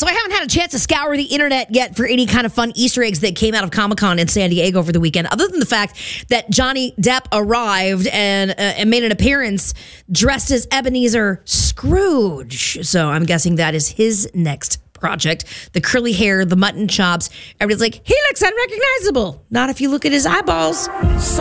So I haven't had a chance to scour the internet yet for any kind of fun Easter eggs that came out of Comic-Con in San Diego over the weekend, other than the fact that Johnny Depp arrived and made an appearance dressed as Ebenezer Scrooge. So I'm guessing that is his next project. The curly hair, the mutton chops. Everybody's like, he looks unrecognizable. Not if you look at his eyeballs.